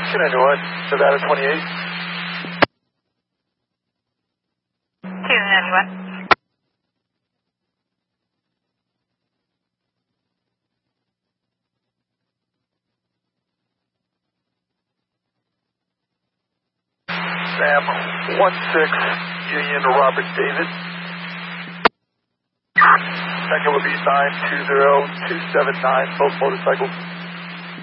291, Nevada 28. 291. Sam 16, Union Robert David. Second would be 920279, both motorcycles.